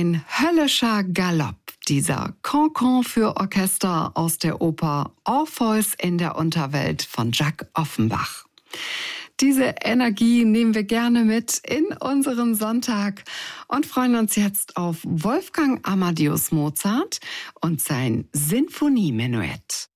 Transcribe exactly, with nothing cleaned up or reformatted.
ein höllischer Galopp, dieser Cancan für Orchester aus der Oper Orpheus in der Unterwelt von Jacques Offenbach. Diese Energie nehmen wir gerne mit in unseren Sonntag und freuen uns jetzt auf Wolfgang Amadeus Mozart und sein Sinfoniemenuett.